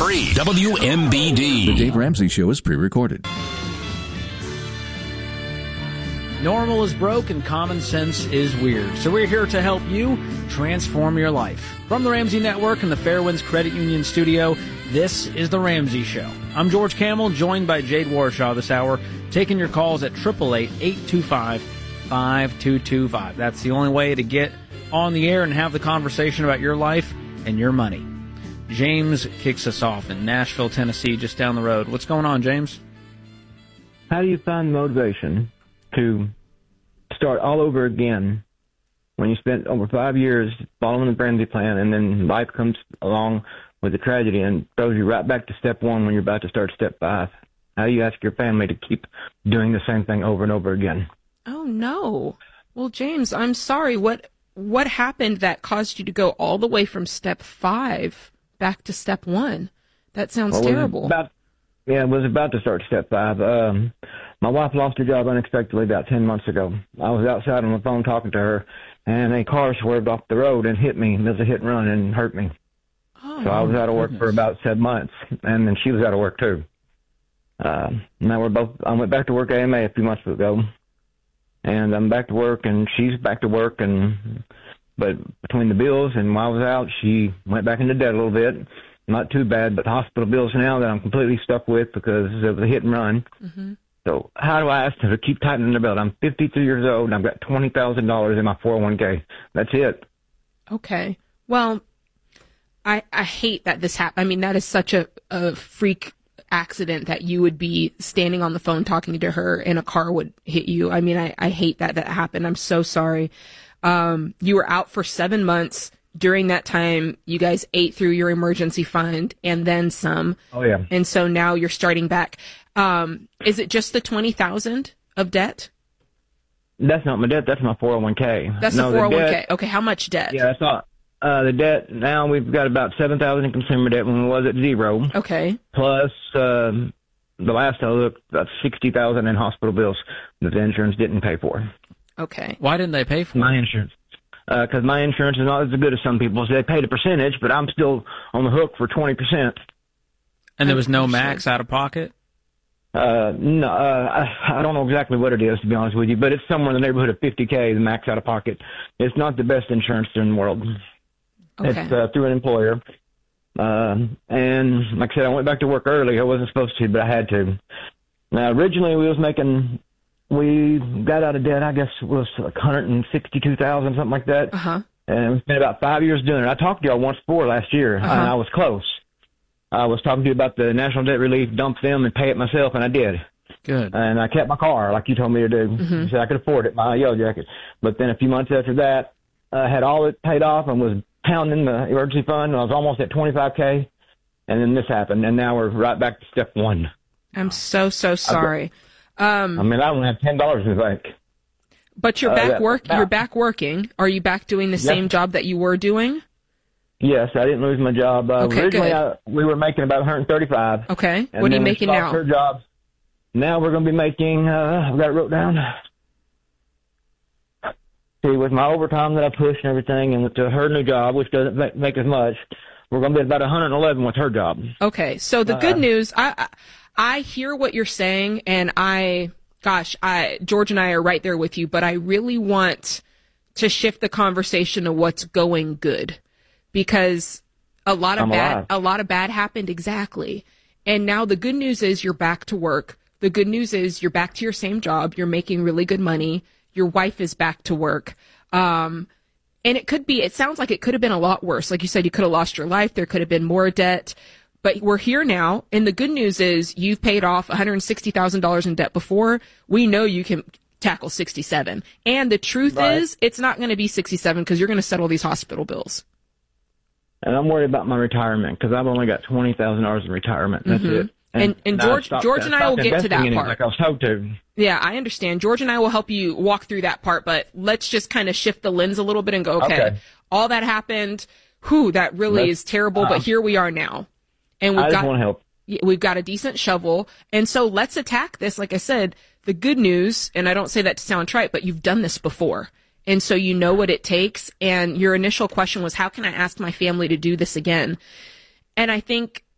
93.3 WMBD. The Dave Ramsey Show is pre-recorded. Normal is broke and common sense is weird. So we're here to help you transform your life. From the Ramsey Network and the Fairwinds Credit Union studio, this is The Ramsey Show. I'm George Camel, joined by Jade Warshaw this hour, taking your calls at 888-825-5225. That's the only way to get on the air and have the conversation about your life and your money. James kicks us off in Nashville, Tennessee, just down the road. What's going on, James? How do you find motivation to start all over again when you spent over 5 years following the Ramsey plan, and then life comes along with a tragedy and throws you right back to step one when you're about to start step 5? How do you ask your family to keep doing the same thing over and over again? Oh, no. Well, James, I'm sorry. What happened that caused you to go all the way from step 5 back to step 1? That sounds terrible. It was about to start step 5. My wife lost her job unexpectedly about 10 months ago. I was outside on the phone talking to her, and a car swerved off the road and hit me. It was a hit and run and hurt me. Oh, so I was out of work for about 7 months, and then she was out of work too. Now I went back to work at AMA a few months ago, and I'm back to work, and she's back to work, but between the bills and while I was out, she went back into debt a little bit. Not too bad, but hospital bills now that I'm completely stuck with because it was a hit and run. Mm-hmm. So how do I ask her to keep tightening the belt? I'm 53 years old, and I've got $20,000 in my 401k. That's it. Okay. Well, I hate that this happened. I mean, that is such a freak accident that you would be standing on the phone talking to her and a car would hit you. I mean, I hate that happened. I'm so sorry. You were out for 7 months. During that time, you guys ate through your emergency fund and then some. Oh, yeah. And so now you're starting back. Is it just the $20,000 of debt? That's not my debt. That's my 401k. That's the 401k. Okay, how much debt? Yeah, that's not. The debt, now we've got about $7,000 in consumer debt when it was at zero. Okay. Plus, the last I looked, about $60,000 in hospital bills that the insurance didn't pay for. Okay. Why didn't they pay for my insurance? Because my insurance is not as good as some people's. They paid a percentage, but I'm still on the hook for 20%. And there was no max out of pocket? No, I don't know exactly what it is, to be honest with you, but it's somewhere in the neighborhood of $50K, the max out of pocket. It's not the best insurance in the world. Okay. It's through an employer. And like I said, I went back to work early. I wasn't supposed to, but I had to. Now, originally we got out of debt, I guess it was like $162,000, something like that. Uh-huh. And we spent about 5 years doing it. I talked to y'all once before last year, and I was close. I was talking to you about the National Debt Relief, dump them and pay it myself, and I did. Good. And I kept my car like you told me to do. Mm-hmm. You said I could afford it, my Yellow Jacket. But then a few months after that, I had all it paid off and was pounding the emergency fund. I was almost at $25K, and then this happened, and now we're right back to step 1. I'm so sorry. I don't have $10 in the bank. But you're back You're back working. Are you back doing the same job that you were doing? Yes, I didn't lose my job. Okay, originally, good. We were making about $135. Okay. What are you making now? Her job. Now we're going to be making. I've got it wrote down. See, with my overtime that I push and everything, and with her new job, which doesn't make as much, we're going to be at about 111 with her job. Okay. So the good news, I hear what you're saying, and George and I are right there with you, but I really want to shift the conversation to what's going good, because a lot of bad happened. Exactly. And now the good news is you're back to work. The good news is you're back to your same job. You're making really good money. Your wife is back to work. And it sounds like it could have been a lot worse. Like you said, you could have lost your life. There could have been more debt. But we're here now, and the good news is you've paid off $160,000 in debt before. We know you can tackle 67. And the truth is, it's not going to be 67 because you're going to settle these hospital bills. And I'm worried about my retirement because I've only got $20,000 in retirement. That's it. And George and I will get to that part. Like I was told to. Yeah, I understand. George and I will help you walk through that part, but let's just kind of shift the lens a little bit and go, okay. All that happened. That really is terrible, but here we are now. And I just want to help. We've got a decent shovel. And so let's attack this. Like I said, the good news, and I don't say that to sound trite, but you've done this before. And so you know what it takes. And your initial question was, how can I ask my family to do this again? And I think